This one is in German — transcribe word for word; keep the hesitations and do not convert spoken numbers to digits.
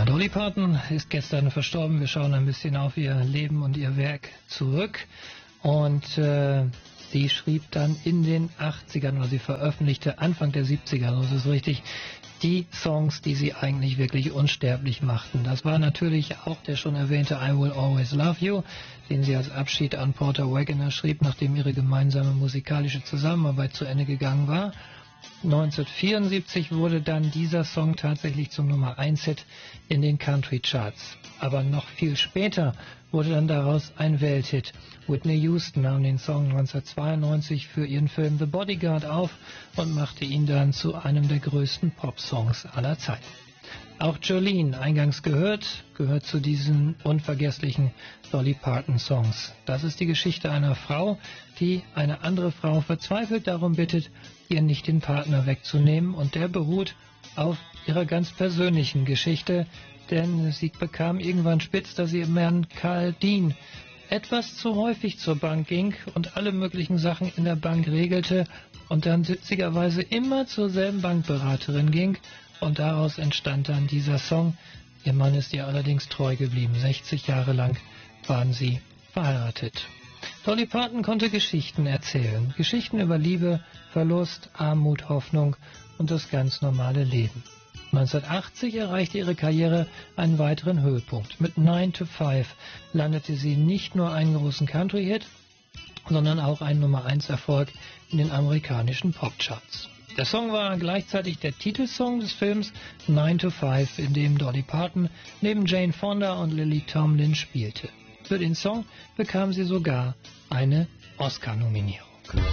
Dolly Parton ist gestern verstorben. Wir schauen ein bisschen auf ihr Leben und ihr Werk zurück. Und äh, sie schrieb dann in den achtzigern, oder sie veröffentlichte Anfang der siebziger, so ist es richtig, die Songs, die sie eigentlich wirklich unsterblich machten. Das war natürlich auch der schon erwähnte I Will Always Love You, den sie als Abschied an Porter Wagoner schrieb, nachdem ihre gemeinsame musikalische Zusammenarbeit zu Ende gegangen war. neunzehnhundertvierundsiebzig wurde dann dieser Song tatsächlich zum Nummer eins Hit in den Country Charts. Aber noch viel später wurde dann daraus ein Welthit. Whitney Houston nahm den Song neunzehnhundertzweiundneunzig für ihren Film The Bodyguard auf und machte ihn dann zu einem der größten Pop-Songs aller Zeiten. Auch Jolene, eingangs gehört, gehört zu diesen unvergesslichen Dolly Parton-Songs. Das ist die Geschichte einer Frau, die eine andere Frau verzweifelt darum bittet, ihr nicht den Partner wegzunehmen, und der beruht auf ihrer ganz persönlichen Geschichte, denn sie bekam irgendwann spitz, dass sie im Herrn Karl Dean etwas zu häufig zur Bank ging und alle möglichen Sachen in der Bank regelte und dann witzigerweise immer zur selben Bankberaterin ging, und daraus entstand dann dieser Song. Ihr Mann ist ihr allerdings treu geblieben. sechzig Jahre lang waren sie verheiratet. Dolly Parton konnte Geschichten erzählen. Geschichten über Liebe, Verlust, Armut, Hoffnung und das ganz normale Leben. neunzehnhundertachtzig erreichte ihre Karriere einen weiteren Höhepunkt. Mit nine to five landete sie nicht nur einen großen Country-Hit, sondern auch einen Nummer eins Erfolg in den amerikanischen Popcharts. Der Song war gleichzeitig der Titelsong des Films nine to five, in dem Dolly Parton neben Jane Fonda und Lily Tomlin spielte. Für den Song bekam sie sogar eine Oscar-Nominierung.